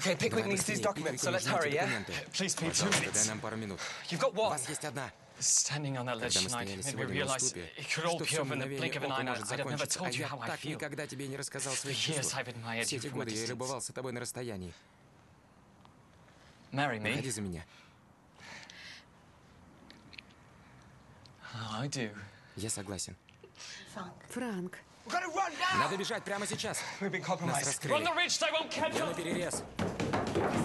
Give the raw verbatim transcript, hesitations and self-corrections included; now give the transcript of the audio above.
Okay, Pickwick Давай needs these быстрее, documents, so Пиквику let's нужны hurry, эти yeah? документы. Please, Pete, two Пожалуйста, дай minutes. нам пару минут. You've got У one. вас есть одна. Standing on that ledge Когда мы tonight стояли made me сегодня на realize уступе, it could all что be все over in the мгновение blink of an ока eye. может I'd have never закончиться, а told you я how I так feel. никогда тебе не рассказал For своих years чувствах. I've admired Все you эти from a годы я distance. любовался тобой на расстоянии. Marry me? Выходи за меня. Oh, I do. Я согласен. Франк. We've got to run now! Надо бежать прямо сейчас. We've been Нас compromised. Run раскрыли. the ridge, they won't catch Я up! на перерез.